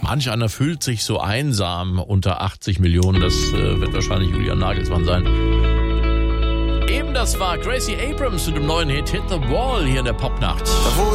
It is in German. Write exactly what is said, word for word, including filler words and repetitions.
Manch einer fühlt sich so einsam unter achtzig Millionen. Das äh, wird wahrscheinlich Julian Nagelsmann sein. Eben das war Gracie Abrams mit dem neuen Hit Hit the Wall hier in der Popnacht.